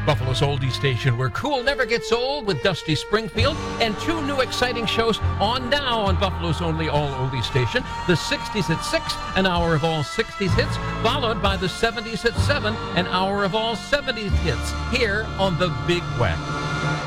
Buffalo's oldie station, where cool never gets old, with Dusty Springfield and two new exciting shows on now on Buffalo's only all-oldie station. The 60s at 6, an hour of all 60s hits, followed by the 70s at 7, an hour of all 70s hits, here on the Big Wack.